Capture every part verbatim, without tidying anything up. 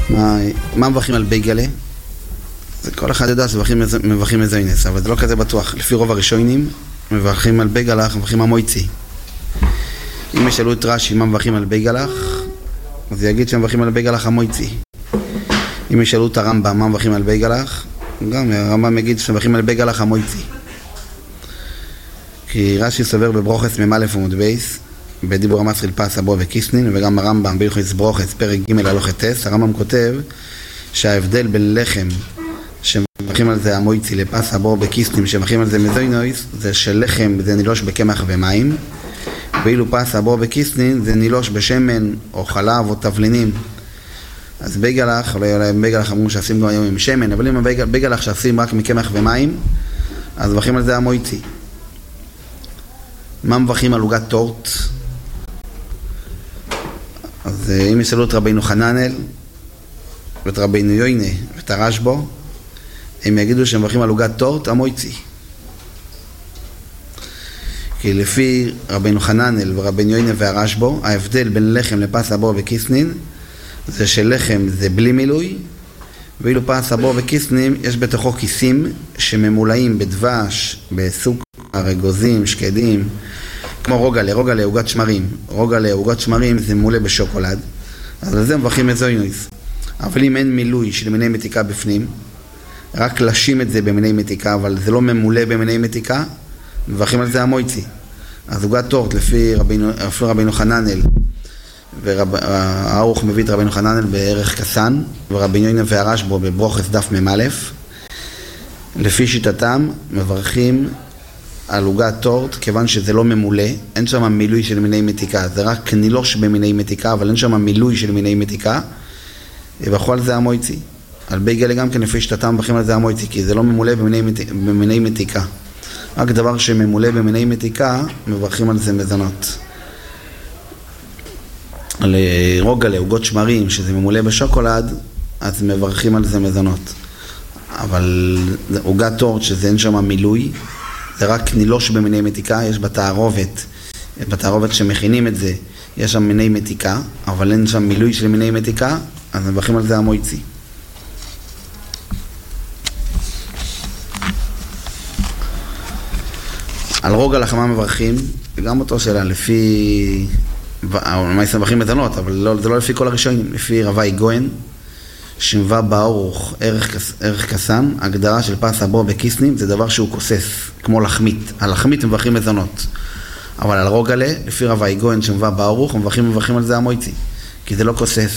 מה, מה מברכים על בייגלה? זה כל אחד יודע שמברכים איזה אינס, אבל זה לא כזה בטוח. לפי רוב הראשונים, מברכים על בייגלח, מברכים המויצי. אם ישאלו את רש"י מה מברכים על בייגלח, אז יגיד שמברכים על בייגלח המויצי. אם ישאלו את הרמב"ם מה מברכים על בייגלח, גם הרמב"ם יגיד שמברכים על בייגלח המויצי. כי רש"י סובר בברוכס ממ א' עמוד בייס, בדיבור המסחיל פס אבו וקיסנין, וגם הרמב"ם בהלכות ברוכס פרק ג' הלכות טס, הרמב"ם כותב שההבדל בין לחם שמברכים על זה המויצי לפס אבו וקיסנין שמברכים על זה מזוינויס, זה שלחם זה נילוש בקמח ומים, ואילו פס אבו וקיסנין זה נילוש בשמן או חלב או תבלינים. אז בייגלח, אולי בייגלח אמרו שעשים גם היום עם שמן, אבל אם בייגלח שעשים רק מקמח ומים, אז מברכים על זה המויצי. מה מברכים על עוגת טורט? אז אם ישאלו את רבינו חננאל ואת רבינו יוינה ואת הרשב"ו, הם יגידו שהם מברכים על עוגת טורט המויצי. כי לפי רבינו חננאל ורבינו יוינה והרשב"ו, ההבדל בין לחם לפס אבו וקיסנין זה שלחם זה בלי מילוי, ואילו פס אבו וקיסנין יש בתוכו כיסים שממולאים בדבש, בסוכר, אגוזים, שקדים, כמו רוגלה, רוגלה עוגת שמרים. רוגלה עוגת שמרים זה ממולא בשוקולד, אז על זה מברכים מזוינויס. אבל אם אין מילוי של מיני מתיקה בפנים, רק לשים את זה במיני מתיקה, אבל זה לא ממולא במיני מתיקה, מברכים על זה המויצי. אז עוגת טורט לפי רבינו, לפי רבינו חננאל, והערוך מביא את רבינו חננאל בערך קסן, ורבינו יוינה והרשב"ו בברוכס דף מ"א, לפי שיטתם מברכים על עוגת טורט, כיוון שזה לא ממולא, אין שם מילוי של מיני מתיקה, זה רק נילוש במיני מתיקה, אבל אין שם מילוי של מיני מתיקה, ובכל על זה המויצי. על בייגלה גם כן לפי שיטתם מברכים על זה המויצי, כי זה לא ממולא במיני, במיני מתיקה. רק דבר שממולא במיני מתיקה, מברכים על זה מזונות. על רוגלה, עוגות שמרים, שזה ממולא בשוקולד, אז מברכים על זה מזונות. אבל עוגת טורט, שזה אין שם מילוי, זה רק נילוש במיני מתיקה, יש בתערובת, בתערובת שמכינים את זה, יש שם מיני מתיקה, אבל אין שם מילוי של מיני מתיקה, אז מברכים על זה המויצי. על רוגע לחמה מברכים, גם אותו שאלה, לפי, מה מברכים מזונות, אבל לא, זה לא לפי כל הראשונים, לפי רבי גויין, שמבא באורוך ערך, ערך קסן, הגדרה של פס אבו בקיסנים, זה דבר שהוא כוסס, כמו לחמית. על לחמית מברכים מזונות. אבל על רוגלה, לפי רבי גויין שמבא באורוך, מברכים מברכים על זה המויצי, כי זה לא כוסס.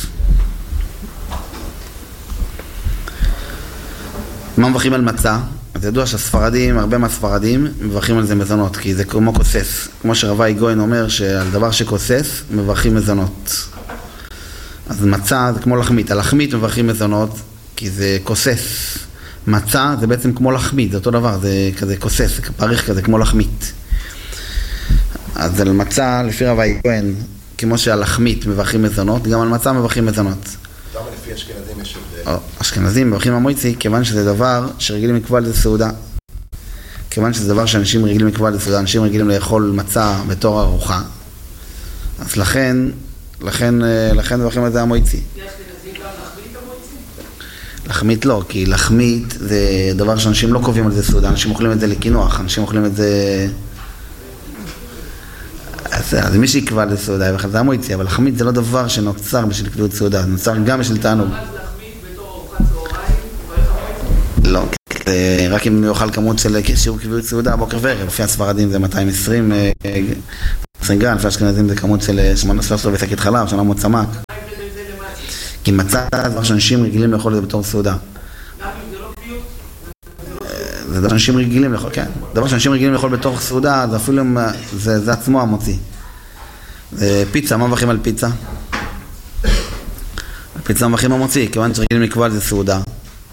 מה מברכים על מצה? אז ידוע שהספרדים, הרבה מהספרדים, מברכים על זה מזונות, כי זה כמו כוסס. כמו שרבי גויין אומר שעל דבר שכוסס, מברכים מזונות. אז מצה זה כמו לחמית, הלחמית מברכים מזונות כי זה כוסס. מצה זה בעצם כמו לחמית, זה אותו דבר, זה כזה כוסס, זה פריך כזה כמו לחמית. אז על מצה, לפי רבי גויין, כמו שעל לחמית מברכים מזונות, גם על מצה מברכים מזונות. למה לפי אשכנזים יש הבדל? אשכנזים מברכים המויצי, כיוון שזה דבר שרגילים לקבוע לזה סעודה. כיוון שזה דבר שאנשים רגילים לקבוע לזה סעודה, אנשים רגילים לאכול מצה בתור ארוחה. אז לכן, לכן, לכן מברכים על זה המויצי. יש אשכנזים גם לחמית המויצי? לחמית לא, כי לחמית זה דבר שאנשים לא קובעים על זה סעודה, אנשים אוכלים את זה לקינוח, אנשים אוכלים את זה... אז, אז מי שיקבע לזה סעודה, זה המויצי, אבל לחמית זה לא דבר שנוצר בשביל קביעות סעודה, זה נוצר גם בשביל תענוג. אז לחמית בתור ארוחת צהריים, מברך המויצי? לא, רק אם יאכל כמות של שיעור קביעות סעודה, בוקר וערב, לפי הספרדים זה מאתיים ועשרים גרם, לפי האשכנזים זה כמות של שמונה עשרה ושקית חלב, שמונה מאות סמ"ק. כי מצה זה דבר שאנשים רגילים לאכול את זה בתור סעודה. גם אם זה לא קביעות? זה דבר שאנשים רגילים לאכול, כן. דבר שאנשים רגילים לאכול בתור סעודה, זה אפילו, זה, זה עצמו המוציא. זה פיצה, מה מברכים על פיצה? על פיצה מברכים המוציא, כיוון שרגילים לקבוע על זה סעודה.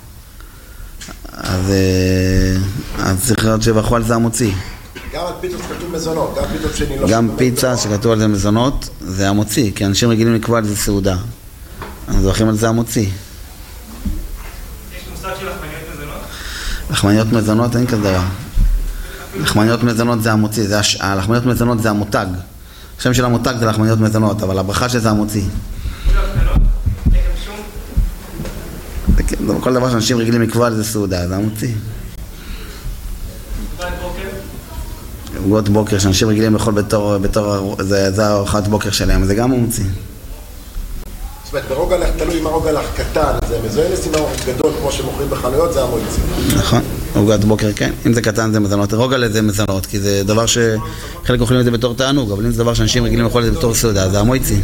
אז, אז צריך להיות שברכו על זה המוציא. גם על פיצות שכתוב מזונות, גם פיצות שאני לא... גם פיצה שכתוב על זה מזונות, זה המוציא, כי אנשים רגילים לקבוע על זה סעודה. אז זוכרים על זה המוציא. יש מושג של לחמניות מזונות? לחמניות מזונות אין כזה דבר. לחמניות מזונות זה המוציא, זה הש... לחמניות מזונות זה המותג. השם של המותג זה לחמניות מזונות, אבל הברכה שזה המוציא. כן, כל דבר שאנשים רגילים לקבוע לזה סעודה, זה המוציא. עוגות בוקר שאנשים רגילים לאכול בתור, בתור, זה, זה הארוחת בוקר שלהם, זה גם המוציא. זאת אומרת, ברוגלח תלוי אם הרוגלח קטן, זה מזוינס, אם הרוגלח גדול כמו שמוכרים בחנויות, זה המוציא. נכון, עוגת בוקר, כן. אם זה קטן זה מזונות, רוגלח זה מזונות, כי זה דבר שחלק אוכלים את זה בתור תענוג, אבל אם זה דבר שאנשים רגילים לאכול את זה בתור סעודה, זה המוציא.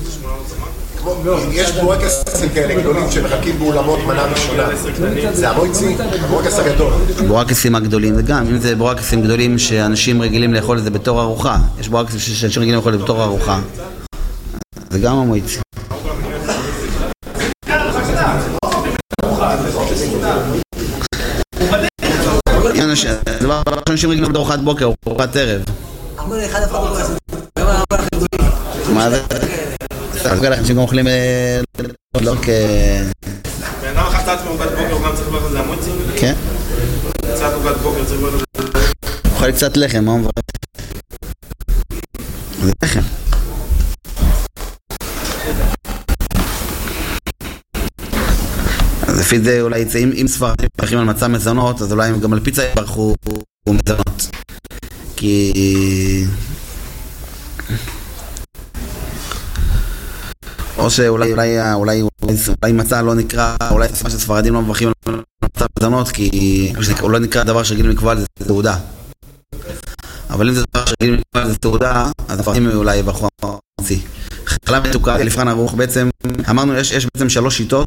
יש בורקסים כאלה גדולים שמחכים באולמות מנה ראשונה, זה המוציא, הבורקס הגדול. בורקסים הגדולים, זה גם, אם זה בורקסים גדולים שאנשים רגילים לאכול את זה בתור ארוחה, יש בורקסים שאנשים רגילים לאכול את זה בתור ארוחה, זה גם המוציא. דבר שאנשים רגילים בארוחת בוקר, ארוחת ערב. מה זה? אנשים גם אוכלים לא כ... בן אדם אחת קצת מעוגת בוקר, הוא גם צריך לברך את זה המוציא? כן. קצת עוגת בוקר צריך לברך את זה... אוכל קצת לחם, מה הוא מברך? זה לחם. אז לפי זה אולי אם ספרדים מברכים על מצה מזונות, אז אולי גם על פיצה יברכו מזונות. כי... או שאולי אולי, אולי, אולי מצה לא נקרא, אולי מה שספרדים לא מברכים על מצה מזונות, כי הוא לא נקרא דבר שרגילים לקבוע על זה תעודה. אבל אם זה דבר שרגילים לקבוע על זה תעודה, אז ספרדים אולי יברכו מוציא. חלה מתוקה, לפרן ערוך, בעצם, אמרנו, יש, יש בעצם שלוש שיטות,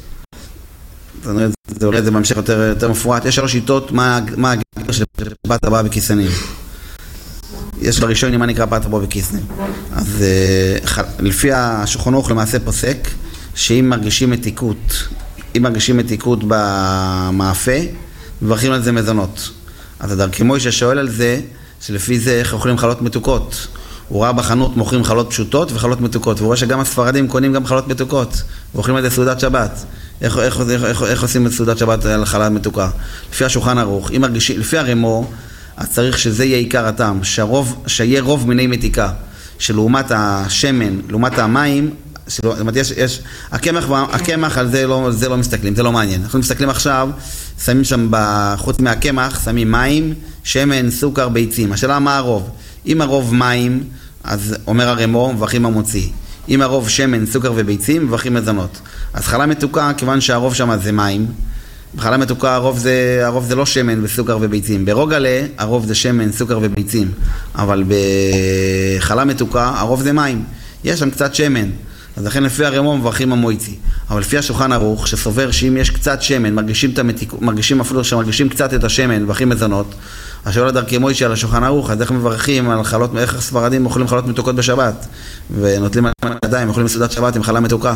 זה אולי זה בהמשך יותר, יותר מפורט, יש שלוש שיטות מה, מה הגדר של פת הבאה בכיסנים. יש בראשון מה נקרא פת הבאה בכיסנים. אז לפי השולחן ערוך למעשה פוסק, שאם מרגישים מתיקות, אם מרגישים מתיקות במאפה, מברכים על זה מזונות. אז הדרכי מוישה שואל על זה, שלפי זה איך אוכלים חלות מתוקות. הוא ראה בחנות מוכרים חלות פשוטות וחלות מתוקות, והוא רואה שגם הספרדים קונים גם חלות מתוקות, ואוכלים על זה סעודת שבת. איך, איך, איך, איך, איך עושים את סעודת שבת על חלה מתוקה? לפי השולחן ערוך, אם מרגישים, לפי הרמו, אז צריך שזה יהיה עיקר הטעם, שהרוב, שיהיה רוב מיני מתיקה, שלעומת השמן, לעומת המים, שלא, זאת אומרת, יש, יש, הקמח, הקמח על זה לא, זה לא מסתכלים, זה לא מעניין. אנחנו מסתכלים עכשיו, שמים שם, בחוץ מהקמח, שמים מים, שמן, סוכר, ביצים. השאלה מה הרוב? אם הרוב מים, אז אומר הרמו, מברכים המוציא. אם הרוב שמן, סוכר וביצים, מברכים מזונות. אז חלה מתוקה, כיוון שהרוב שם זה מים, בחלה מתוקה הרוב זה, הרוב זה לא שמן וסוכר וביצים. ברוגלה הרוב זה שמן, סוכר וביצים, אבל בחלה מתוקה הרוב זה מים. יש שם קצת שמן, אז לכן לפי הרמו מברכים המוציא. אבל לפי השולחן ערוך, שסובר שאם יש קצת שמן, מרגישים, המתיק, מרגישים אפילו שמרגישים קצת את השמן, מברכים מזונות. השאול הדרכי מוישה על השולחן ערוך, אז איך מברכים על חלות, איך הספרדים אוכלים חלות מתוקות בשבת, ונוטלים על ידיים, אוכלים סעודת שבת עם חלה מתוקה.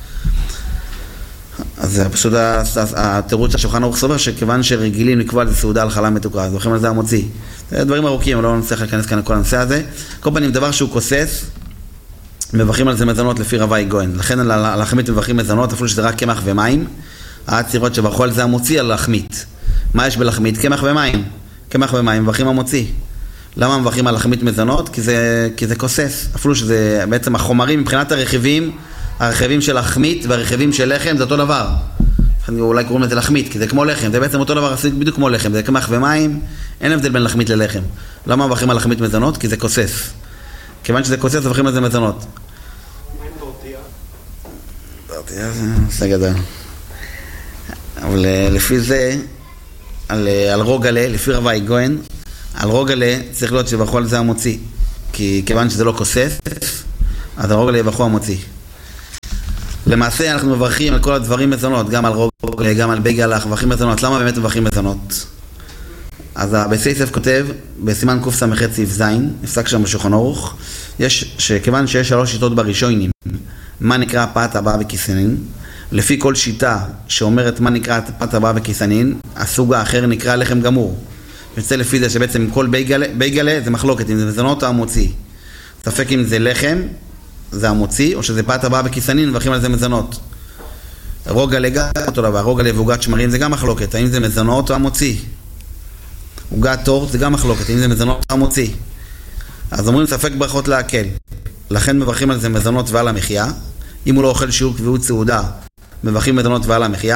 אז פשוט התירוץ של השולחן ערוך סובר שכיוון שרגילים לקבוע על זה סעודה על חלה מתוקה, אז הולכים על זה המוציא. זה דברים ארוכים, לא נצטרך להיכנס כאן לכל הנושא הזה. כל פעמים דבר שהוא כוסס, מברכים על זה מזונות לפי רבי גויין. לכן על הלחמית מברכים מזונות, אפילו שזה רק קמח ומים. העצירות שברכו על זה המוציא על לחמית. מה יש בלחמית? קמח ומים. קמח ומים מברכים המוציא. למה מברכים על לחמית מזונות? כי זה, כי זה כוסס. אפילו שזה בעצם החומרים מבחינת הרכיבים, הרכיבים של לחמית והרכיבים של לחם זה אותו דבר. אולי קוראים לזה לחמית, כי זה כמו לחם. זה בעצם אותו דבר, בדיוק כמו לחם. זה קמח ומים, אין הבדל בין לחמית ללחם. למה מברכים על לחמית מזונות? כי זה כוסס. כיוון שזה כוסס, מברכים על זה מזונות. מה עם טורטיה? טורטיה זה נושא גדול. אבל לפי זה, על, על רוגלה, לפי רבי גויין, על רוגלה צריך להיות שברכו על זה המוציא. כי כיוון שזה לא כוסס, אז הרוגלה יברכו המוציא. למעשה אנחנו מברכים על כל הדברים מזונות, גם על רוגלה, גם על בייגלח, מברכים מזונות. למה באמת מברכים מזונות? אז בסייסף כותב, בסימן קוף סמכת סעיף זין, נפסק שם בשולחן ערוך, יש שכיוון שיש שלוש שיטות בראשונים, מה נקרא פת הבאה בכיסנין, לפי כל שיטה שאומרת מה נקרא פת הבאה בכיסנין, הסוג האחר נקרא לחם גמור. יוצא לפי זה שבעצם כל בייגלה, בייגלה זה מחלוקת, אם זה מזונות או המוציא. ספק אם זה לחם, זה המוציא, או שזה פת הבאה בכיסנין, מברכים על זה מזונות. רוגלה גם אותו דבר, רוגלה ועוגת שמרים זה גם מחלוקת, האם זה מזונות או המוציא. עוגת טורט זה גם מחלוקת, אם זה מזונות או המוציא. אז אומרים ספק ברכות להקל. לכן מברכים על זה מזונות ועל המחיה. אם הוא לא אוכל שיעור קביעות סעודה, מברכים מזונות ועל המחיה.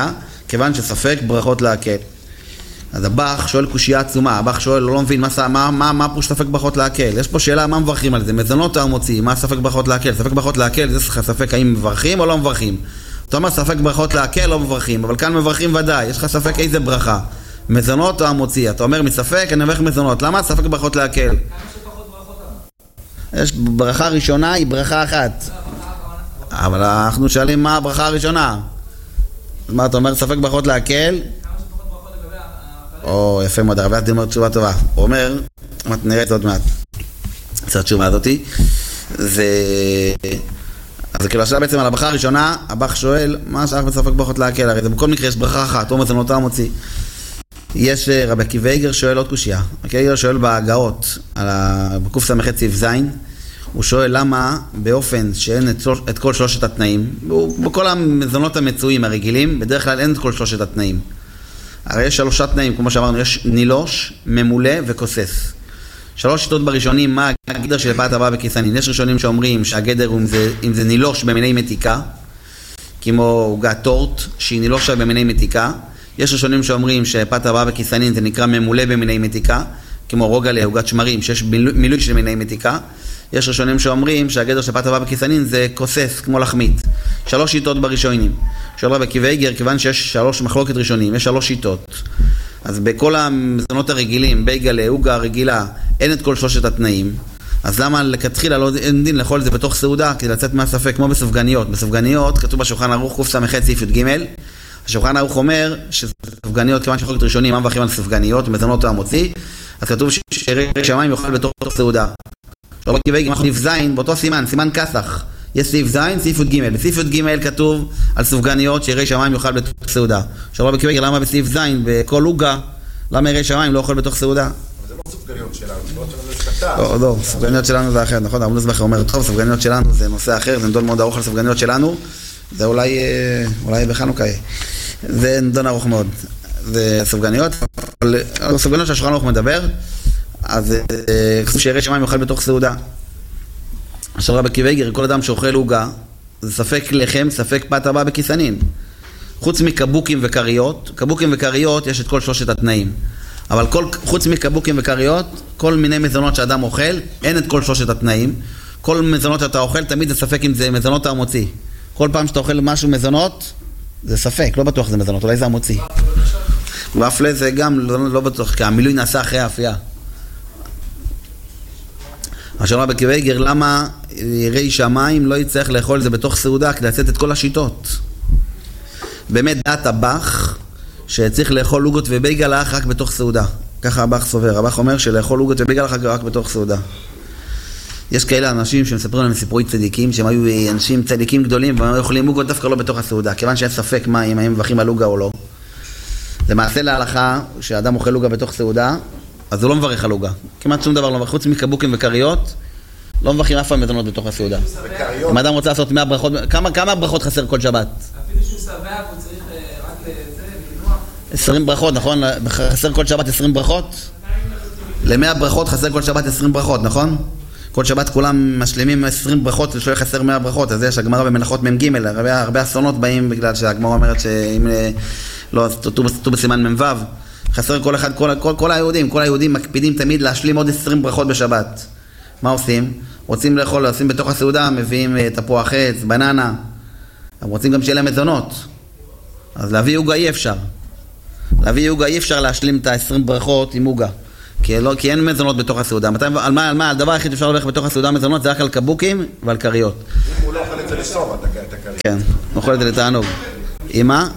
כיוון שספק ברכות להקל. אז הבח שואל קושייה עצומה, הבח שואל, לא מבין, מה, מה, מה, מה פה שספק ברכות להקל? יש פה שאלה, מה מברכים על זה? מזונות או מוציא, מה ספק ברכות להקל? ספק ברכות להקל, זה ספק האם מברכים או לא מברכים. אתה אומר, ספק ברכות להקל, לא מברכים, אבל כאן מברכים ודאי, יש לך ספק איזה ברכה, מזונות או המוציא. אתה אומר, מספק, אני מברך מזונות, למה ספק ברכות להקל? יש ברכה ראשונה, היא ברכה אחת. אבל אנחנו שואלים מה הברכה הראשונה. אז מה, אתה אומר, ספק ברכות להקל? או, יפה מאוד, הרב יעד אומר תשובה טובה. הוא אומר, נראה את זה עוד מעט. קצת תשובה הזאתי. זה... אז כאילו השאלה בעצם על הברכה הראשונה, הבח שואל, מה שייך בספק ברכות להקל? הרי זה בכל מקרה יש ברכה אחת, או מזונות או המוציא. יש רבי עקיבא איגר שואל עוד קושייה. רבי איגר שואל בהגאות, בקוף סמ"ח סעיף ז', הוא שואל למה באופן שאין את, שלוש, את כל שלושת התנאים, בכל המזונות המצויים הרגילים, בדרך כלל אין את כל שלושת התנאים. הרי יש שלושה תנאים, כמו שאמרנו, יש נילוש, ממולא וכוסס. שלוש שיטות בראשונים, מה הגדר של פת הבאה בכיסנין. יש ראשונים שאומרים שהגדר אם זה, אם זה נילוש במיני מתיקה, כמו עוגת טורט, שהיא נילושה במיני מתיקה. יש ראשונים שאומרים שפת הבאה בכיסנין זה נקרא ממולא במיני מתיקה, כמו רוגלה, עוגת שמרים, שיש מילוי של מיני מתיקה. יש ראשונים שאומרים שהגדר של פת הבאה בכיסנין זה כוסס, כמו לחמית. שלוש שיטות בראשונים. שואל רבי עקיבא איגר, כיוון שיש שלוש מחלוקת ראשונים, יש שלוש שיטות. אז בכל המזונות הרגילים, בייגלה, עוגה הרגילה, אין את כל שלושת התנאים. אז למה לכתחילה לא אין דין לאכול את זה בתוך סעודה, כדי לצאת מהספק, כמו בסופגניות. בסופגניות כתוב בשולחן ערוך קוף סמ"ח סעיף י"ג. השולחן ערוך אומר שסופגניות, כיוון שחלוקת ראשונים, מה מברכים על סופגניות, מזונות או המוציא, אז כתוב שירא שמיים יאכל בתוך סעודה. רבי עקיבא איגר, סעיף ז' באותו סימן, סימן כסח. יש סעיף ז', סעיף י"ג. בסעיף י"ג כתוב על סופגניות שירא שמיים יאכל בתוך סעודה. שואל רבי עקיבא איגר, למה בסעיף ז' בכל עוגה, למה ירא שמיים לא אוכל בתוך סעודה? אבל זה לא סופגניות שלנו, סופגניות שלנו זה קטן. לא, לא, סופגניות שלנו זה אחר, נכון? הרב נוסבך אומר, טוב, סופגניות שלנו זה נושא אחר, זה נדון מאוד ארוך על סופגניות שלנו, זה אולי, אולי בחנוכה. זה נדון ארוך מאוד. זה סופגניות, אבל סופגניות שהשולחן ערוך מדבר, אז כתוב שירא שמיים יאכל בתוך סעודה. עכשיו רבי עקיבא איגר, כל אדם שאוכל עוגה, זה ספק לחם, ספק פת הבאה בכיסנין. חוץ מקבוקים וקריות, קבוקים וקריות יש את כל שלושת התנאים. אבל כל, חוץ מקבוקים וקריות, כל מיני מזונות שאדם אוכל, אין את כל שלושת התנאים. כל מזונות שאתה אוכל, תמיד זה ספק אם זה מזונות או המוציא. כל פעם שאתה אוכל משהו מזונות, זה ספק, לא בטוח זה מזונות, אולי זה המוציא. ואפלה זה גם לא, לא בטוח, כי המילוי נעשה אחרי האפייה. עכשיו רבי עקיבא איגר, למה ירא שמיים לא יצטרך לאכול זה בתוך סעודה כדי לצאת את כל השיטות? באמת דעת הבח שצריך לאכול עוגות ובייגלח רק בתוך סעודה. ככה הבח סובר. הבח אומר שלאכול עוגות ובייגלח רק בתוך סעודה. יש כאלה אנשים שמספרים להם סיפורי צדיקים, שהם היו אנשים צדיקים גדולים והם יכולים עוגות דווקא לא בתוך הסעודה, כיוון שאין ספק מה אם הם מברכים על עוגה או לא. למעשה להלכה שאדם אוכל עוגה בתוך סעודה, אז הוא לא מברך על עוגה. כמעט שום דבר לא מברך, חוץ מקבוקים וקריות, לא מברכים אף פעם מזונות בתוך הסעודה. אם אדם רוצה לעשות מאה ברכות, כמה, כמה ברכות חסר כל שבת? אפילו שהוא שבע, הוא צריך רק לזה, לקנוח. עשרים ברכות, נכון? חסר כל שבת עשרים ברכות? למאה ברכות חסר כל שבת עשרים ברכות, נכון? כל שבת כולם משלימים עשרים ברכות, שלא יחסר מאה ברכות, אז יש הגמרא במנחות מ"ג, הרבה, הרבה אסונות באים בגלל שהגמרא אומרת שאם לא, תתו בסימן מ"ו, חסר כל אחד, כל, כל, כל היהודים, כל היהודים מקפידים תמיד להשלים עוד עשרים ברכות בשבת. מה עושים? רוצים לאכול, עושים בתוך הסעודה, מביאים תפוח עץ, בננה. הם רוצים גם שיהיה להם מזונות. אז להביא עוגה אי אפשר. להביא עוגה אי אפשר להשלים את ה-עשרים ברכות עם עוגה. כי, לא, כי אין מזונות בתוך הסעודה. מתי, על מה, על מה? על דבר היחיד אפשר לברך בתוך הסעודה מזונות, זה רק על קבוקים ועל קריות. אם הוא לא אוכל את זה לסום, אתה קרית. כן, אוכל את זה לתענוג. עם מה?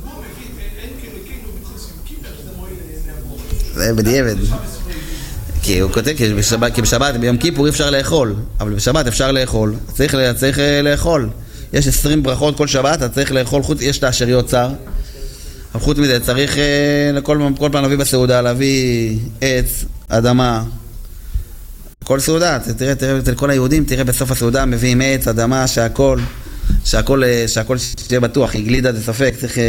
זה בדיעבד. כי הוא כותב, כי בשבת, כי בשבת, ביום כיפור אי אפשר לאכול, אבל בשבת אפשר לאכול, צריך, צריך לאכול. יש עשרים ברכות כל שבת, אתה צריך לאכול, חוץ, יש את האשריות צר, אבל חוץ מזה צריך לכל כל פעם להביא בסעודה, להביא עץ, אדמה, כל סעודה, תראה, תראה, תראה, כל היהודים, תראה בסוף הסעודה, מביאים עץ, אדמה, שהכל, שהכל, שהכל שיהיה בטוח, גלידה זה ספק, צריך...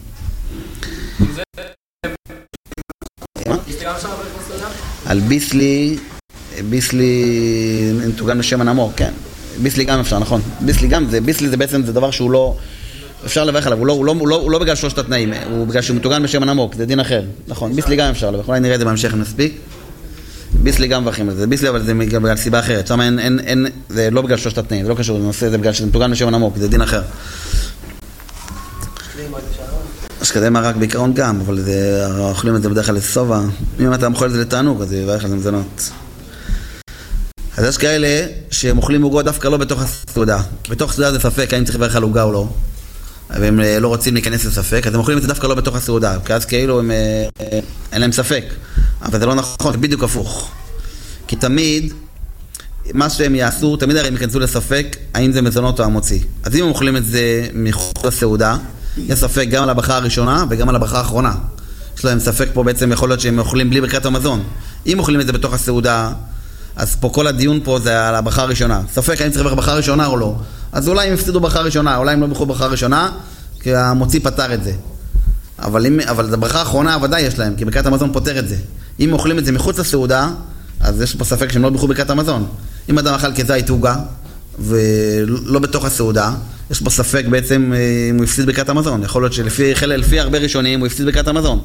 על ביסלי, ביסלי מתורגם לשם הנמור, כן. ביסלי גם אפשר, נכון. ביסלי גם, זה, ביסלי זה בעצם זה דבר שהוא לא, אפשר לברך עליו, הוא לא, הוא לא, הוא לא, הוא לא בגלל שלושת התנאים, הוא בגלל שהוא מטוגן בשמן עמוק, זה דין אחר, נכון, ביסלי גם אפשר לברך, אולי נראה את זה בהמשך אם נספיק. ביסלי גם מברכים על זה, ביסלי אבל זה בגלל סיבה אחרת, שם אין, אין, אין, זה לא בגלל שלושת התנאים, זה לא קשור, זה נושא, זה בגלל שזה מטוגן בשמן עמוק, זה דין אחר. שקדי מרק בעיקרון גם, אבל זה, אוכלים את זה בדרך כלל לסובה, אם אתה מוכר את זה לתענוג, אז זה יברך על זה מזונות. אז יש כאלה שהם אוכלים עוגות דווקא לא בתוך הסעודה. בתוך סעודה זה ספק, האם צריך לברך על עוגה או לא. והם לא רוצים להיכנס לספק, אז הם אוכלים את זה דווקא לא בתוך הסעודה. כי אז כאילו הם, אין להם ספק. אבל זה לא נכון, זה בדיוק הפוך. כי תמיד, מה שהם יעשו, תמיד הרי הם ייכנסו לספק, האם זה מזונות או המוציא. אז אם הם אוכלים את זה מחוץ לסעודה, יש ספק גם על הברכה הראשונה וגם על הברכה האחרונה. יש להם ספק פה בעצם יכול להיות שהם אוכלים בלי ברכת המזון. אם אוכלים את זה בתוך הסעודה, אז פה כל הדיון פה זה על הברכה הראשונה. ספק האם צריך ברכה ראשונה או לא. אז אולי הם הפסידו ברכה ראשונה, אולי הם לא ברכו ברכה ראשונה, כי המוציא פתר את זה. אבל, אם, אבל הברכה האחרונה ודאי יש להם, כי ברכת המזון פותר את זה. אם אוכלים את זה מחוץ לסעודה, אז יש פה ספק שהם לא ברכו ברכת המזון. אם אדם אכל כזית עוגה, ולא בתוך הסעודה, יש פה ספק בעצם אם הוא הפסיד ברכת המזון. יכול להיות שלפי לפי הרבה ראשונים הוא הפסיד ברכת המזון.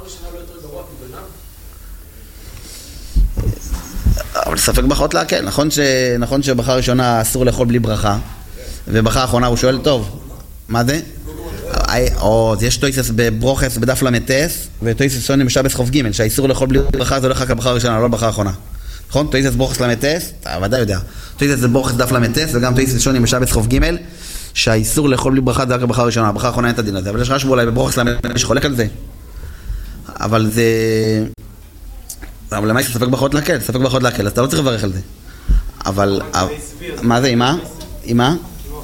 אבל ספק ברכות להקל, נכון, ש... נכון שבברכה ראשונה אסור לאכול בלי ברכה, ובברכה האחרונה הוא שואל, טוב, מה זה? או, יש טויסס בברוכס בדף למטס, וטויסס שוני משבס חוף ג' שהאיסור לאכול בלי ברכה זה הולך רק לברכה הראשונה, לא לברכה האחרונה. נכון? טויסס ברוכס למטס, אתה ודאי יודע. טויסס זה ברוכס דף למטס, וגם טויסס שוני משבס חוף ג' שהאיסור לאכול בלי ברכה זה רק לברכה הראשונה, הברכה האחרונה אין את הדין הזה, אבל יש רשב"י אולי בברוכס למטס שחולק על זה. אבל זה... אבל למה יש ספק ברכות להקל? ספק ברכות להקל, אז אתה לא צריך לברך על זה. אבל... מה זה, עם מה? עם מה?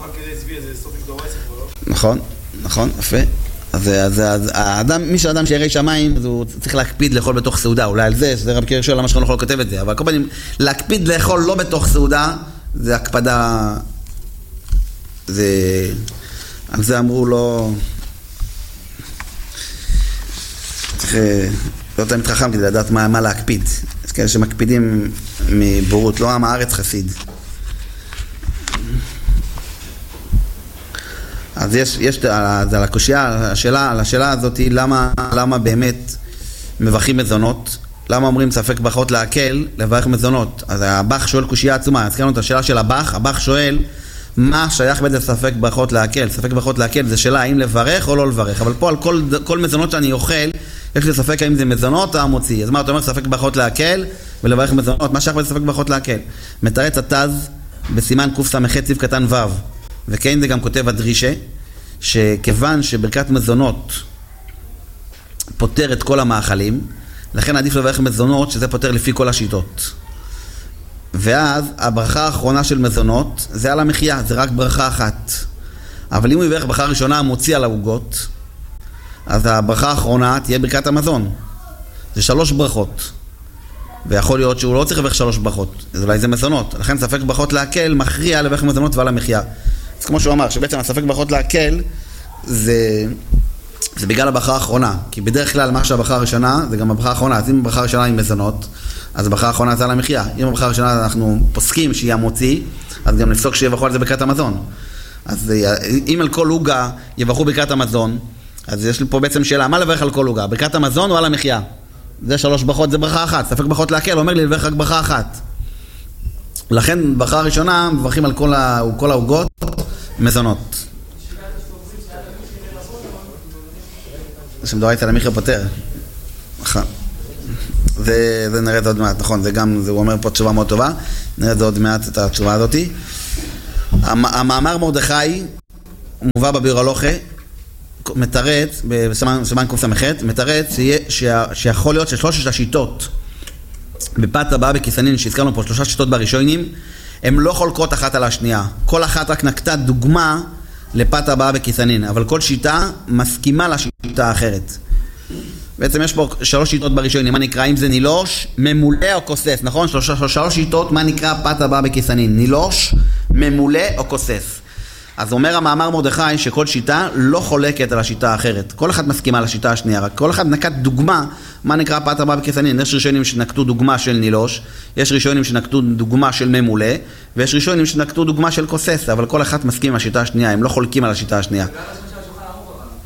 נכון, נכון, יפה. אז האדם, מי שאדם שירא שמיים, אז הוא צריך להקפיד לאכול בתוך סעודה, אולי על זה, שזה רב קיר שואל למה שכון יכול לכותב את זה, אבל כל פעמים, להקפיד לאכול לא בתוך סעודה, זה הקפדה... זה... על זה אמרו לו... צריך... לא תמיד חכם כדי לדעת מה, מה להקפיד. יש כאלה שמקפידים מבורות, לא עם הארץ חסיד. אז יש, יש על הקושיה, השאלה, על השאלה הזאת היא למה, למה באמת מברכים מזונות, למה אומרים ספק ברכות להקל, לברך מזונות. אז הבח שואל קושיה עצומה, אז כאן את השאלה של הבח, הבח שואל מה שייך בזה ספק ברכות להקל. ספק ברכות להקל זה שאלה האם לברך או לא לברך, אבל פה על כל, כל מזונות שאני אוכל, יש לי ספק האם זה מזונות או המוציא. אז מה אתה אומר ספק ברכות להקל ולברך מזונות, מה שייך בזה ספק ברכות להקל? מתרץ התז בסימן קס"ח ציב קטן ו', וכן זה גם כותב הדרישה, שכיוון שברכת מזונות פותר את כל המאכלים, לכן עדיף לברך מזונות, שזה פותר לפי כל השיטות. ואז הברכה האחרונה של מזונות זה על המחיה, זה רק ברכה אחת. אבל אם הוא יברך ברכה ראשונה מוציא על העוגות, אז הברכה האחרונה תהיה ברכת המזון. זה שלוש ברכות. ויכול להיות שהוא לא צריך לברך שלוש ברכות, אז אולי זה מזונות. לכן ספק ברכות להקל מכריע לברך מזונות ועל המחיה. אז כמו שהוא אמר, שבעצם הספק ברכות להקל זה, זה בגלל הברכה האחרונה. כי בדרך כלל מה שהברכה הראשונה זה גם הברכה האחרונה. אז אם הברכה הראשונה היא מזונות, אז הברכה האחרונה זה על המחיה. אם הברכה הראשונה אנחנו פוסקים שהיא המוציא, אז גם נפסוק שיברכו על זה ברכת המזון. אז אם על כל עוגה יברכו ברכת המזון, אז יש לי פה בעצם שאלה, מה לברך על כל עוגה? ברכת המזון או על המחיה? זה שלוש ברכות, זה ברכה אחת. ספק ברכות להקל, אומר לי לברך רק ברכה אחת. לכן ברכה הראשונה מברכים על כל, ה... כל העוגות מזונות. שמדורייתא למחיה פותר. נכון. זה, זה נראה את זה עוד מעט, נכון, זה גם, זה הוא אומר פה תשובה מאוד טובה, נראה את זה עוד מעט, את התשובה הזאת. המאמר מרדכי, הוא מובא בביאור הלכה, מתרץ, בסימן קס"ח, מתרץ שיכול להיות ששלושת השיטות בפת הבאה בכיסנין, שהזכרנו פה שלושה שיטות בראשונים, הן לא חולקות אחת על השנייה. כל אחת רק נקטה דוגמה לפת הבאה בכיסנין, אבל כל שיטה מסכימה לשיטה האחרת. בעצם יש פה שלוש שיטות בראשונים, מה נקרא, אם זה נילוש, ממולא או כוסס, נכון? שלוש, שלוש שיטות, מה נקרא פת הבאה בכיסנין? נילוש, ממולא או כוסס. אז אומר המאמר מרדכי שכל שיטה לא חולקת על השיטה האחרת. כל אחד מסכימה לשיטה השנייה, רק כל אחד נקט דוגמה, מה נקרא פת הבאה בכיסנין. יש ראשונים שנקטו דוגמה של נילוש, יש ראשונים שנקטו דוגמה של ממולא, ויש ראשונים שנקטו דוגמה של כוסס, אבל כל אחד מסכים על השיטה השנייה, הם לא חולקים על השיטה השנייה.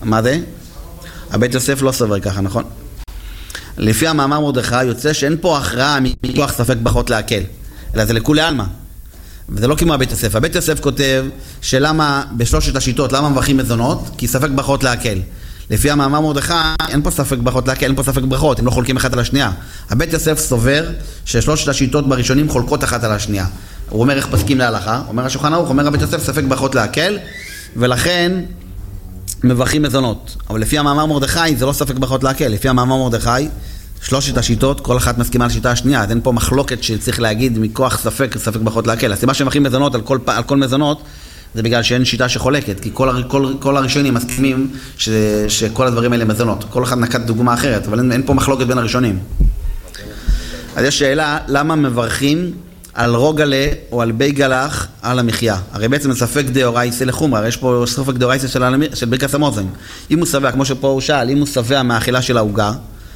מה זה? הבית יוסף לא סובר ככה, נכון? לפי המאמר מרדכי יוצא שאין פה הכרעה מכוח ספק ברכות להקל, אלא זה לכולי עלמא. וזה לא כמו הבית יוסף. הבית יוסף כותב שלמה בשלושת השיטות, למה מברכים מזונות? כי ספק ברכות להקל. לפי המאמר מרדכי אין פה ספק ברכות להקל, אין פה ספק ברכות, הם לא חולקים אחת על השנייה. הבית יוסף סובר ששלושת השיטות בראשונים חולקות אחת על השנייה. הוא אומר איך פסקים להלכה, אומר השולחן ערוך, אומר הבית יוסף ספק ברכות להקל, ולכן מברכים מזונות. אבל לפי המאמר מרדכי זה לא ספק ברכות להקל. לפי המאמר מרדכי שלושת השיטות, כל אחת מסכימה על השיטה השנייה, אז אין פה מחלוקת שצריך להגיד מכוח ספק, ספק ברכות להקל. הסיבה שמברכים מזונות על כל, על כל מזונות זה בגלל שאין שיטה שחולקת, כי כל, כל, כל הראשונים מסכימים ש, שכל הדברים האלה מזונות. כל אחד נקט דוגמה אחרת, אבל אין, אין פה מחלוקת בין הראשונים. אז יש שאלה, למה מברכים על רוגלה או על בי גלח על המחיה? הרי בעצם ספק דאורייסה לחומרה, הרי יש פה ספק דאורייסה של, של ברכת המזון. אם הוא שבע, כמו שפה הוא שאל, אם הוא שבע מהאכילה של העוגה,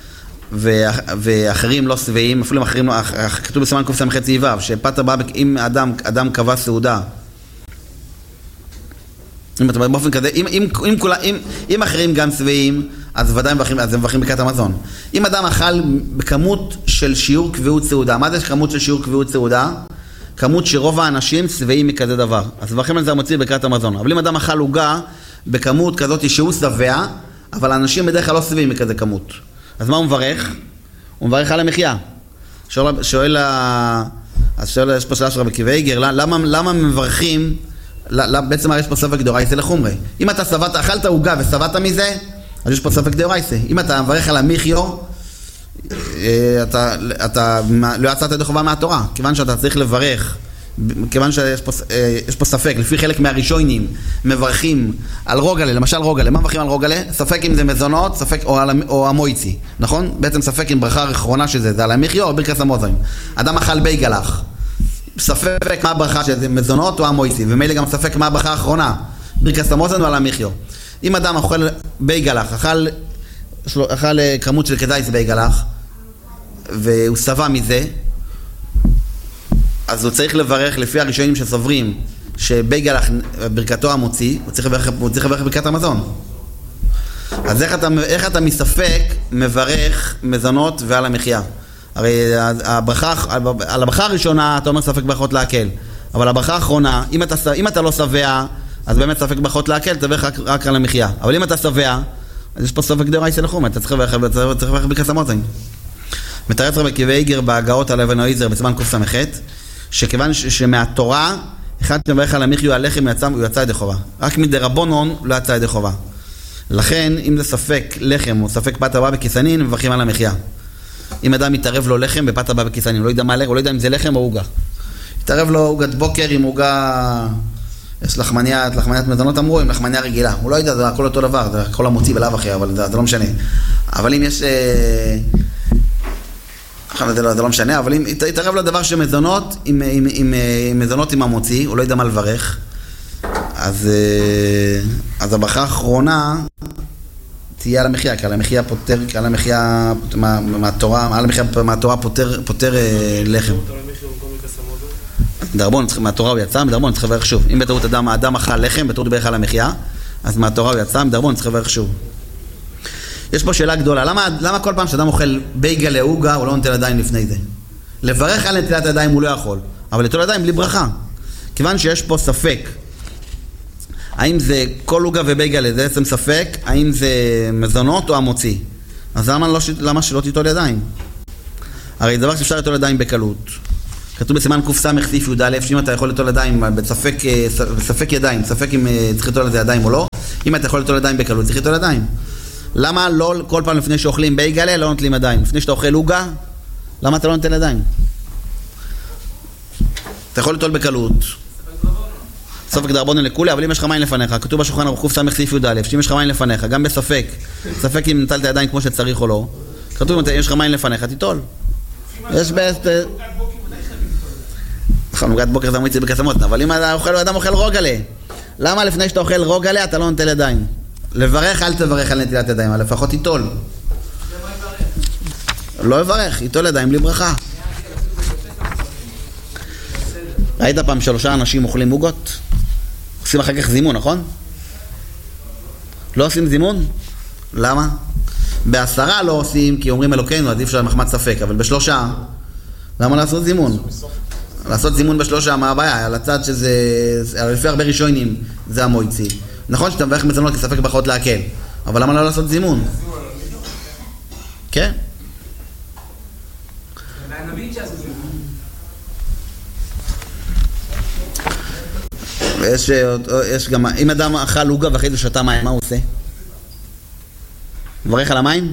ואחרים לא שבעים, אפילו אחרים, כתוב בסימן קס"ח ו' שפת הבא, אם אדם, אדם קבע סעודה, אם אתה באופן כזה, אם, אם, אם, אם, אם אחרים גם שבעים, אז ודאי מברכים, אז הם מברכים ברכת המזון. אם אדם אכל בכמות של שיעור קביעות סעודה, מה זה כמות של שיעור קביעות סעודה? כמות שרוב האנשים שבעים מכזה דבר. אז מברכים על זה המוציא ברכת המזון. אבל אם אדם אכל עוגה בכמות כזאת שהוא שבע, אבל האנשים בדרך כלל לא שבעים מכזה כמות. אז מה הוא מברך? הוא מברך על המחיה. שואל, שואל, אז שואל, יש פה שאלה של רבי עקיבא איגר, למה, למה מברכים, בעצם יש פה ספק דאורייסה לחומרה. אם אתה שבעת, אכלת עוגה ושבעת מזה, אז יש פה ספק דאורייסה. אם אתה מברך על המחיו, אתה, אתה לא יצאת ידי חובה מהתורה, כיוון שאתה צריך לברך, כיוון שיש פה, יש פה ספק, לפי חלק מהראשונים מברכים על רוגלה, למשל רוגלה, מה מברכים על רוגלה? ספק אם זה מזונות, ספק או, או המויצי, נכון? בעצם ספק אם ברכה האחרונה שזה, זה על המחיו או ברכת המזון. אדם אכל בי גלח, ספק מה הברכה שזה מזונות או המויצי, ומילא גם ספק מה הברכה האחרונה, ברכת המזון או על המחיו. אם אדם אוכל בי גלח, אכל, אכל כמות של כדאי זה בי גלח, והוא שבע מזה, אז הוא צריך לברך לפי הראשונים שסוברים שבי גלח ברכתו המוציא, הוא צריך לברך, הוא צריך לברך ברכת המזון. אז איך אתה, איך אתה מספק מברך מזונות ועל המחיה? הרי הברכה, על הברכה הראשונה אתה אומר ספק ברכות להקל, אבל הברכה האחרונה, אם אתה, אם אתה לא שבע, אז באמת ספק ברכות להקל, תברך רק, רק על המחיה. אבל אם אתה שבע, אז יש פה ספק דאורייסה לחומרה, אתה צריך לברך ברכת המזון. מתרץ רבי עקיבא איגר בהגאות על אבן העזר בסימן קס"ח, שכיוון שמהתורה, אחד שמברך על המחיו על לחם הוא יצא ידי חובה. רק מדרבנן לא יצא ידי חובה. לכן, אם זה ספק לחם או ספק פת הבא בכיסנין, מברכים על המחיה. אם אדם מתערב לו לחם בפת הבא בכיסנין, הוא לא יודע מה לחם, הוא לא יודע אם זה לחם או עוגה. מתערב לו עוגת בוקר עם עוגה, יש לחמניה, לחמניית מזונות אמרו, עם לחמניה רגילה. הוא לא יודע, זה הכל אותו דבר, זה הכל המוציא בלאו אחר, אבל זה, זה לא משנה. אבל אם יש... זה לא, זה לא משנה, אבל אם יתערב לו דבר שמזונות, עם, עם, עם, עם מזונות עם המוציא, הוא לא יודע מה לברך, אז, אז הברכה האחרונה תהיה על המחיה, כי על המחיה פותר, כי על המחיה מה, מהתורה, על המחיה מהתורה פותר, פותר לחם. דרבון, מהתורה הוא יצא, מדרבון צריך לברך שוב. אם בטעות אדם, האדם אכל לחם, בטעות ברך על המחיה, אז מהתורה הוא יצא, מדרבון צריך לברך שוב. יש פה שאלה גדולה, למה, למה כל פעם שאדם אוכל בייגה לעוגה, הוא לא נוטל ידיים לפני זה? לברך על נטילת ידיים הוא לא יכול, אבל נטול ידיים בלי ברכה. כיוון שיש פה ספק, האם זה כל עוגה ובייגה זה בעצם ספק, האם זה מזונות או המוציא? אז למה, לא, למה שלא תיטול ידיים? הרי זה דבר שאפשר לטול ידיים בקלות. כתוב בסימן קס"ח סעיף י"א, שאם אתה יכול לטול ידיים בספק, בספק ידיים, ספק אם צריך לטול לזה ידיים או לא, אם אתה יכול לטול ידיים בקלות, צריך לטול ידיים. למה לא כל פעם לפני שאוכלים בייגלה לא נוטלים ידיים? לפני שאתה אוכל עוגה, למה אתה לא נוטל ידיים? אתה יכול לטול בקלות. ספק דרבנן לכולי, אבל אם יש לך מים לפניך, כתוב בשולחן ערוך קס"ח סעיף י"א, שאם יש לך מים לפניך, גם בספק, ספק אם נטלת ידיים כמו שצריך או לא, כתוב אם יש לך מים לפניך, תיטול. יש בעצם... נכון, עוגת בוקר זה מויצי בקסמות, אבל אם אדם אוכל רוגלה, למה לפני שאתה אוכל רוגלה אתה לא נוטל ידיים? לברך, אל תברך על נטילת ידיים, אבל לפחות ייטול. לא יברך, ייטול ידיים בלי ברכה. ראית פעם שלושה אנשים אוכלים עוגות? עושים אחר כך זימון, נכון? לא עושים זימון? למה? בעשרה לא עושים כי אומרים אלוקינו, עדיף של מחמת ספק, אבל בשלושה, למה לעשות זימון? לעשות זימון בשלושה, מה הבעיה? על הצד שזה, לפי הרבה ראשונים, זה המויצי. נכון שאתה מברך מזונות כי ספק ברכות להקל, אבל למה לא לעשות זימון? כן? ויש יש גם, אם אדם אכל עוגה ואחרי זה שתה מים, מה הוא עושה? מברך על המים?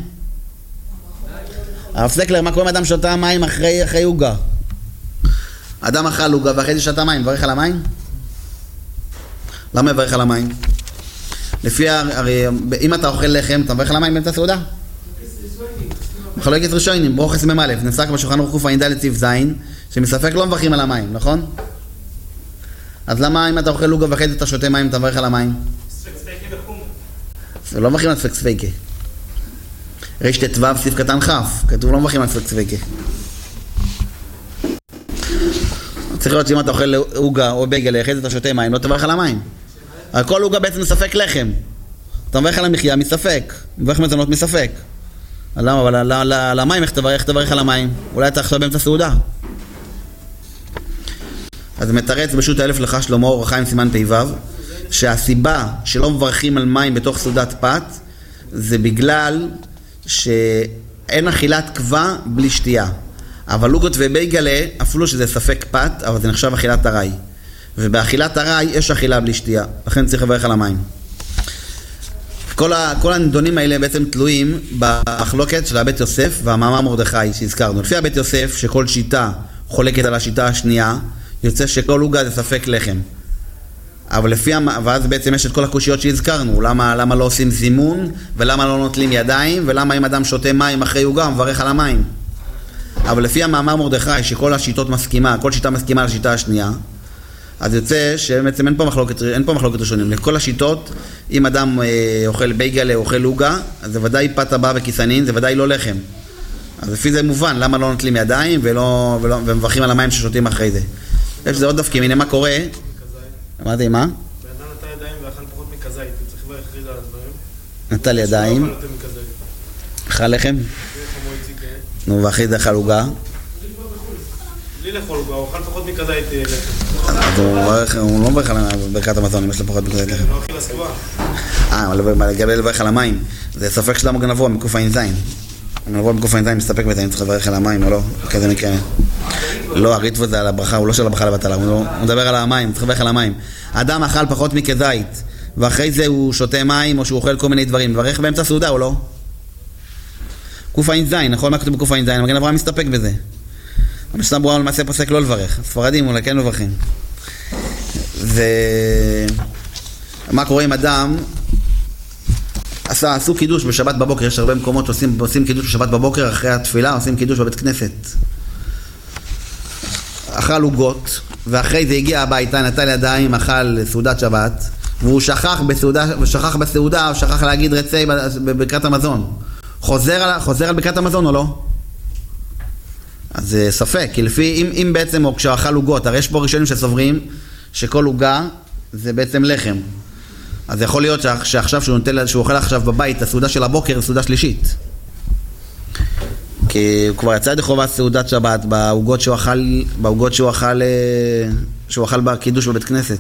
הרב סקלר, מה קורה אם אדם שתה מים אחרי, אחרי עוגה? אדם אכל עוגה ואחרי זה שתה מים, מברך על המים? למה מברך על המים? לפי, הרי, אם אתה אוכל לחם, אתה מברך על המים באמצע סעודה? מחלוקת ראשונים, ברוכס מ"א, נפסק בשולחן ערוך קע"ד סעיף ז', שמספק לא מברכים על המים, נכון? אז למה אם אתה אוכל עוגה ואחרי זה אתה שותה מים, אתה מברך על המים? ספק ספייקי בחום. לא מברכים על ספק ספייקי. ריש ט"ו סעיף קטן כ', כתוב לא מברכים על ספק ספייקי. צריך להיות שאם אתה אוכל עוגה או בייגלה, אחרי זה אתה שותה מים, לא תברך על המים. על כל עוגה בעצם מספק לחם. אתה מברך על המחיה מספק, מברך מזונות מספק. למה? אבל על המים, איך תברך על המים? אולי אתה עכשיו באמצע סעודה. אז מתרץ בשו"ת האלף לך שלמה אור החיים סימן פ"ו, שהסיבה שלא מברכים על מים בתוך סעודת פת, זה בגלל שאין אכילת קווה בלי שתייה. אבל עוגות ובייגלה, אפילו שזה ספק פת, אבל זה נחשב אכילת ארעי. ובאכילת ארעי יש אכילה בלי שתייה, לכן צריך לברך על המים. כל, ה, כל הנדונים האלה בעצם תלויים במחלוקת של הבית יוסף והמאמר מרדכי שהזכרנו. לפי הבית יוסף, שכל שיטה חולקת על השיטה השנייה, יוצא שכל עוגה זה ספק לחם. אבל לפי, ואז בעצם יש את כל הקושיות שהזכרנו, למה, למה לא עושים זימון, ולמה לא נוטלים ידיים, ולמה אם אדם שותה מים אחרי עוגה, מברך על המים. אבל לפי המאמר מרדכי, שכל השיטות מסכימה, כל שיטה מסכימה לשיטה השנייה, אז יוצא שבעצם אין פה מחלוקת, אין פה מחלוקת ראשונים. לכל השיטות, אם אדם אה, אוכל בייגלה, אוכל עוגה, אז זה ודאי פת הבא וכיסנין, זה ודאי לא לחם. אז לפי זה מובן, למה לא נוטלים ידיים ולא, ולא, ומברכים על המים ששותים אחרי זה. יש שזה עוד דווקא, הנה מה קורה? מה זה, מה? באדם נטל ידיים ואכל פחות מכזית, צריך לברך רגע על הדברים. נטל ידיים. אכל לחם? נו, ואחרי זה אכל עוגה. בלי לאכול עוגה, הוא אכל פחות מכזית לחם. אז הוא לא מברך על ברכת המזון, אם יש לו פחות מכזית לחם. לא אכיל הסקובה. אה, אבל לגבי לברך על המים, זה ספק שלמה גנבוע מקוף עין זין. גנבוע מקוף עין זין מסתפק בזה, אם צריך לברך על המים או לא, כזה מקרה. לא, הריטבו זה על הברכה, הוא לא של הברכה לבטלה, הוא מדבר על המים, צריך לברך על המים. אדם אכל פחות מכזית, ואחרי זה הוא שותה מים או שהוא אוכל כל מיני דברים, מברך באמצע סעודה או לא? קוף עין זין, נכון מה כתוב בקוף עין זין, המגן אברהם מסתפק בזה. המשנה ברורה למעשה פוסק לא לברך, ספרדים אולי כן מברכים. ומה קורה עם אדם עשה, עשו קידוש בשבת בבוקר, יש הרבה מקומות שעושים, עושים קידוש בשבת בבוקר, אחרי התפילה עושים קידוש בבית כנסת. אכל עוגות, ואחרי זה הגיע הביתה, נטל ידיים, אכל סעודת שבת, והוא שכח בסעודה, שכח בסעודה, הוא שכח להגיד רצי בברכת המזון. חוזר על, חוזר על ברכת המזון או לא? אז זה ספק, כי לפי, אם, אם בעצם, או כשאכל עוגות, הרי יש פה ראשונים שסוברים שכל עוגה זה בעצם לחם. אז יכול להיות שעכשיו שהוא נוטל, שהוא אוכל עכשיו בבית, הסעודה של הבוקר היא סעודה שלישית. כי הוא כבר יצא ידי חובת סעודת שבת בעוגות שהוא אכל, בעוגות שהוא אכל, שהוא אכל בקידוש בבית כנסת.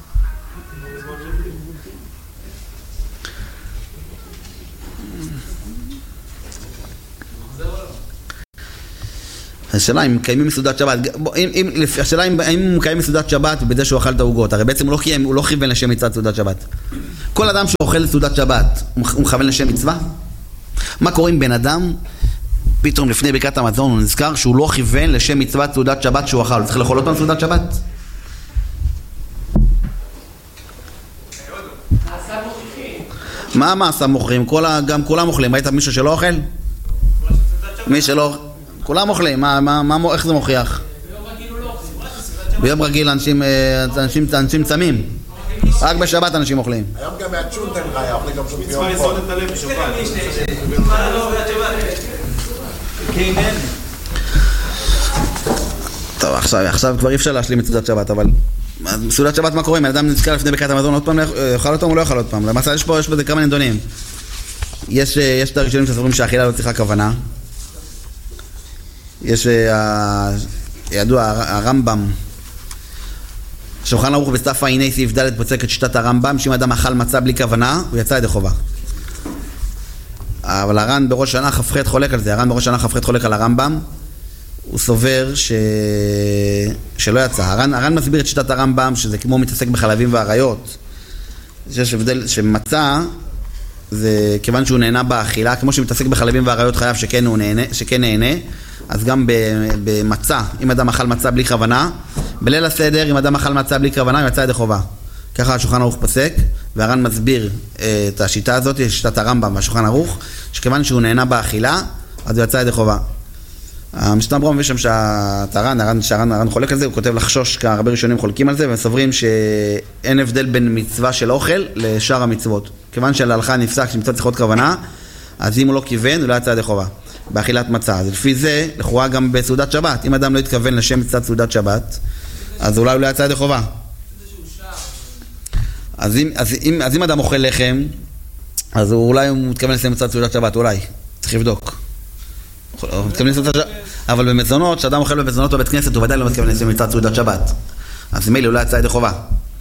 השאלה אם מקיימים מסעודת שבת, אם, אם, השאלה אם, אם מקיימים מסעודת שבת בזה שהוא אכל את העוגות, הרי בעצם הוא לא, קיים, הוא לא כיוון לשם מצוות סעודת שבת. כל אדם שאוכל סעודת שבת, הוא מכוון לשם מצווה? מה קורה עם בן אדם, פתאום לפני ברכת המזון הוא נזכר שהוא לא כיוון לשם מצוות סעודת שבת שהוא אכל, הוא צריך לאכול אותו סעודת שבת? מה המעשה מוכרים? גם כולם אוכלים, ראית מישהו שלא אוכל? מי שלא... כולם אוכלים, מה, מה, מה, איך זה מוכיח? ביום רגיל הוא לא אוכלים. ביום רגיל אנשים, אנשים, אנשים צמים. רק בשבת אנשים אוכלים. היום גם מהצ'ונט אין ראיה, אוכלים גם צ'ונט ביום מצווה לסעוד את הלב בשבת. טוב, עכשיו, עכשיו כבר אי אפשר להשלים את סעודת שבת, אבל בסעודת שבת מה קורה? אם האדם נזכר לפני ברכת המזון עוד פעם, יאכל אותו או לא יאכל עוד פעם? למעשה יש פה, יש בזה כמה נדונים. יש, יש את הראשונים שסוברים שהאכילה לא צריכה כוונה. יש ידוע הרמב"ם, שולחן ערוך בסף העיני סעיף ד' פוצק את שיטת הרמב"ם, שאם אדם אכל מצה בלי כוונה, הוא יצא ידי חובה. אבל הר"ן בראש שנה כ"ח חולק על זה, הר"ן בראש שנה כ"ח חולק על הרמב"ם, הוא סובר ש... שלא יצא. הר"ן, הר"ן מסביר את שיטת הרמב"ם, שזה כמו מתעסק בחלבים והעריות. יש הבדל שמצה, זה כיוון שהוא נהנה באכילה, כמו שמתעסק בחלבים והעריות חייב שכן, הוא נהנה, שכן נהנה, אז גם במצה, אם אדם אכל מצה בלי כוונה, בליל הסדר, אם אדם אכל מצה בלי כוונה, הוא יצא ידי חובה. ככה השולחן ערוך פסק, והר"ן מסביר את השיטה הזאת, שיטת הרמב"ם והשולחן ערוך, שכיוון שהוא נהנה באכילה, אז הוא יצא ידי חובה. המשנה ברורה מביא שם שהר"ן, הר"ן, שהר"ן, הר"ן חולק על זה, הוא כותב לחשוש, כי הרבה ראשונים חולקים על זה, וסוברים שאין הבדל בין מצווה של אוכל לשאר המצוות. כיוון שלהלכה נפסק שמצוות צריכות כוונה, אז אם הוא לא כיוון, הוא לא יצא ידי חובה. באכילת מצה. אז לפי זה, לכאורה גם בסעודת שבת. אם אדם לא יתכוון לשם מצוות סעודת שבת, אז אולי הוא לא יצא ידי חובה. אז אם, אז אם, אז אם אדם אוכל לחם, אז הוא, אולי הוא מתכוון לשם מצוות סעודת שבת, אולי. צריך לבדוק. אבל במזונות, כשאדם אוכל במזונות בבית כנסת, הוא ודאי לא מתכוון לשם מצוות סעודת שבת. אז מילא הוא לא יצא ידי חובה.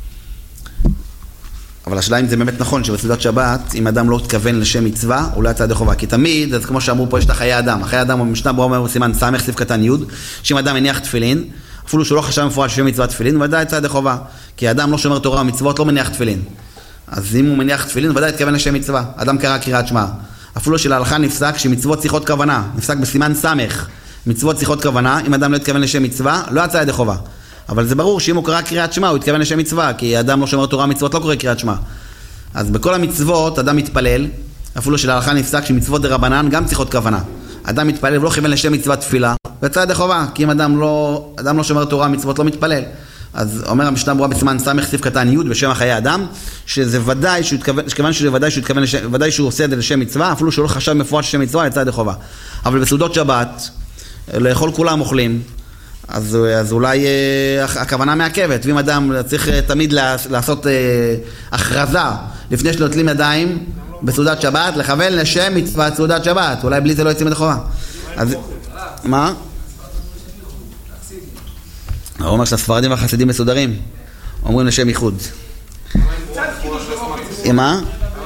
אבל השאלה אם זה באמת נכון שבסעודת שבת, אם אדם לא התכוון לשם מצווה, הוא לא יצא ידי חובה. כי תמיד, אז כמו שאמרו פה, יש את חיי אדם. החיי אדם, במשנה ברורה אומר סימן סמך סעיף קטן י', שאם אדם מניח תפילין, אפילו שהוא לא חשב מפורש לשם מצוות תפילין, הוא ודאי יצא ידי חובה. כי אדם לא שומר תורה ומצוות, לא מניח תפילין. אז אם הוא מניח תפילין, הוא ודאי יתכוון לשם מצווה. אדם קרא קריאת שמע. אפילו שלהלכה נפסק שמצוות צריכות כוונה. נפסק בסימן סמך. מצוות צריכות כוונה. אם אדם לא יתכוון לשם מצווה, לא יצא ידי חובה. אבל זה ברור שאם הוא קרא קריאת שמע, הוא יתכוון לשם מצווה, כי אדם לא שומר תורה ומצוות לא קורא קריאת שמע. אז בכל המצוות אדם מתפלל, אפילו שלהלכה נפסק שמצוות דרבנן גם צריכות כוונה. אדם מתפלל ולא כיוון לשם מצוות תפילה, ויצא ידי חובה, כי אם אדם לא, אדם לא שומר תורה ומצוות לא מתפלל. אז אומר המשנה ברורה בסימן סמך סעיף קטן י' בשם חיי אדם, שזה ודאי שהוא התכוון, שכיוון שזה ודאי שהוא התכוון לשם, ודאי שהוא עושה את זה לשם מצווה, אפילו שהוא לא חשב מפורש לשם מצווה, יצא ידי חובה. אבל בסעודות שבת, לאכול כולם אוכלים, אז, אז אולי אה, הכוונה מעכבת, ואם אדם צריך אה, תמיד לעשות אה, הכרזה לפני שנוטלים ידיים בסעודת שבת, לכוון לשם מצוות סעודת שבת, אולי בלי זה לא יוצאים ידי חובה. אז מה? הוא אומר שהספרדים והחסידים מסודרים, אומרים לשם ייחוד. מה?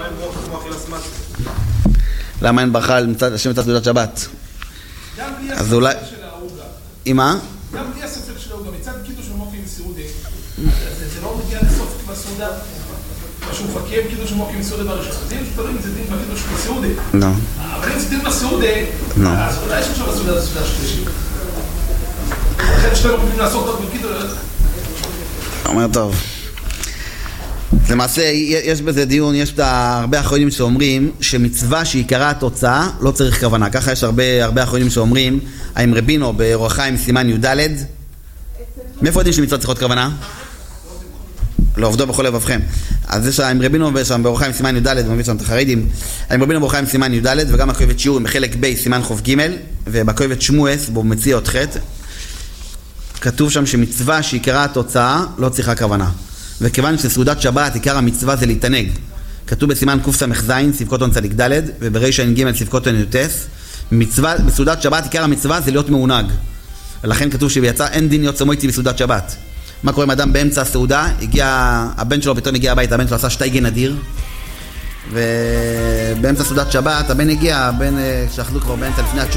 למה אין ברכה לשם מצוות סעודת שבת? אז אולי... מה? גם בלי הספר שלו, גם מצד קידוש ומוקים מסעודי, זה לא מגיע לסוף בסעודה, מה שהוא מפקם קידוש ומוקים מסעודי בראשון. אז אם שפרים זה דין בקידוש מסעודי. לא. אבל אם זה דין בסעודי, אז אולי יש עכשיו בסעודה זה סעודה שלישית. לכן שאתם יכולים לעשות עוד בקידוש. אומר טוב. למעשה, יש בזה דיון, יש הרבה אחרונים שאומרים שמצווה שעיקרה התוצאה לא צריך כוונה. ככה יש הרבה, הרבה אחרונים שאומרים, האם רבינו באור החיים סימן י"ד, מאיפה יודעים שמצוות צריכות כוונה? לא עובדו בכל לבבכם. אז יש האם רבינו באור החיים סימן י"ד, מביא שם את החרדים, האם רבינו באור החיים סימן י"ד, וגם הכואבת שיעור בחלק ב' סימן חוב ג', ובכואבת שמואס, בו מציע עוד חטא, כתוב שם שמצווה שעיקרה התוצאה לא צריכה כוונה. וכיוון שסעודת שבת עיקר המצווה זה להתענג, כתוב בסימן קס"ז ספקות צדיק ד' ובריש ג' ספקות י"ט, מצווה בסעודת שבת עיקר המצווה זה להיות מעונג, ולכן כתוב שיצא אין דין יוצא מויצי בסעודת שבת. מה קורה אם אדם באמצע הסעודה, הגיע הבן שלו פתאום הגיע הביתה, הבן שלו עשה שטייגן אדיר, ובאמצע סעודת שבת הבן הגיע, הבן שאכלו כבר באמצע לפני התשובה